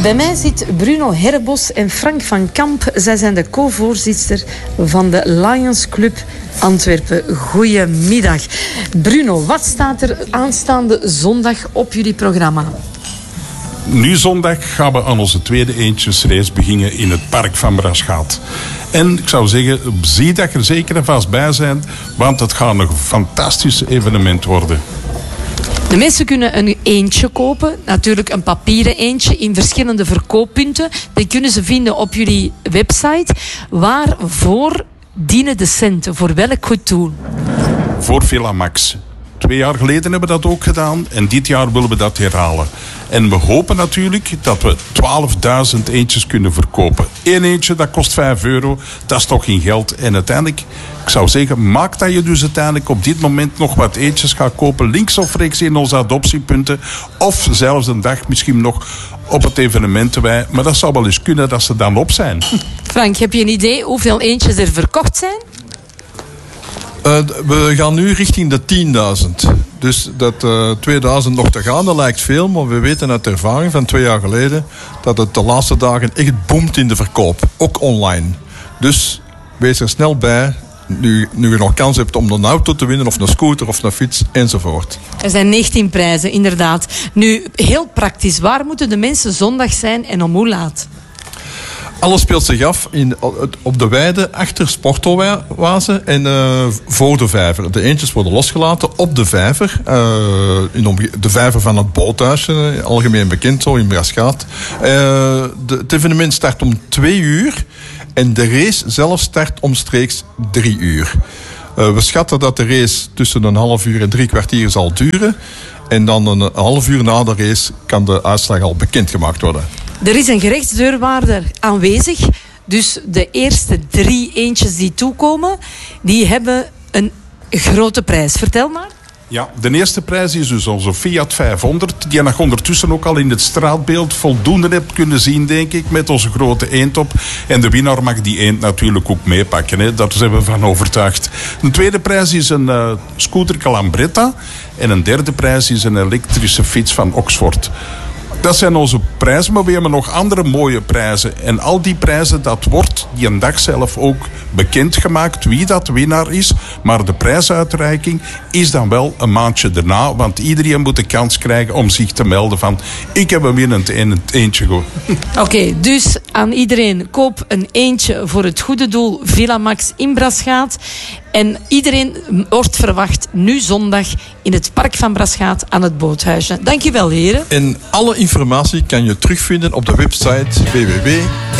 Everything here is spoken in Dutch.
Bij mij zit Bruno Herrebos en Frank van Kamp. Zij zijn de co-voorzitter van de Lions Club Antwerpen. Goedemiddag. Bruno, wat staat er aanstaande zondag op jullie programma? Nu zondag gaan we aan onze tweede eendjesrace beginnen in het park van Braschaat. En ik zou zeggen, zie dat er zeker en vast bij zijn, want het gaat een fantastisch evenement worden. De mensen kunnen een eendje kopen. Natuurlijk een papieren eendje in verschillende verkooppunten. Die kunnen ze vinden op jullie website. Waarvoor dienen de centen? Voor welk goed doel? Voor Villa Max. 2 jaar geleden hebben we dat ook gedaan. En dit jaar willen we dat herhalen. En we hopen natuurlijk dat we 12.000 eendjes kunnen verkopen. 1 eendje, dat kost €5. Dat is toch geen geld. En uiteindelijk, ik zou zeggen, maak dat je dus uiteindelijk op dit moment nog wat eendjes gaat kopen. Links of rechts in onze adoptiepunten. Of zelfs een dag misschien nog op het evenementenwei. Maar dat zou wel eens kunnen dat ze dan op zijn. Frank, heb je een idee hoeveel eendjes er verkocht zijn? We gaan nu richting de 10.000. Dus dat 2000 nog te gaan, dat lijkt veel. Maar we weten uit ervaring van 2 jaar geleden dat het de laatste dagen echt boomt in de verkoop. Ook online. Dus wees er snel bij. Nu je nog kans hebt om een auto te winnen, of een scooter, of een fiets, enzovoort. Er zijn 19 prijzen, inderdaad. Nu, heel praktisch. Waar moeten de mensen zondag zijn en om hoe laat? Alles speelt zich af op de weide achter Sportoase en voor de vijver. De eendjes worden losgelaten op de vijver. De vijver van het boothuisje, algemeen bekend zo in Braschaat. Het evenement start om 2 uur en de race zelf start omstreeks 3 uur. We schatten dat de race tussen een half uur en 3 kwartier zal duren. En dan een half uur na de race kan de uitslag al bekendgemaakt worden. Er is een gerechtsdeurwaarder aanwezig. Dus de eerste 3 eendjes die toekomen, die hebben een grote prijs. Vertel maar. Ja, de eerste prijs is dus onze Fiat 500. Die je nog ondertussen ook al in het straatbeeld voldoende hebt kunnen zien, denk ik, met onze grote eend op. En de winnaar mag die eend natuurlijk ook meepakken. Hè. Daar zijn we van overtuigd. Een tweede prijs is een scooter Calambretta. En een derde prijs is een elektrische fiets van Oxford. Dat zijn onze prijzen, maar we hebben nog andere mooie prijzen. En al die prijzen, dat wordt die een dag zelf ook bekendgemaakt wie dat winnaar is. Maar de prijsuitreiking is dan wel een maandje daarna. Want iedereen moet de kans krijgen om zich te melden van ik heb een winnend eendje. Oké, dus aan iedereen, koop een eendje voor het goede doel Villa Max in Braschaat. En iedereen wordt verwacht nu zondag in het park van Braschaat aan het boothuisje. Dankjewel, heren. En alle informatie kan je terugvinden op de website www.eendjesrace.be.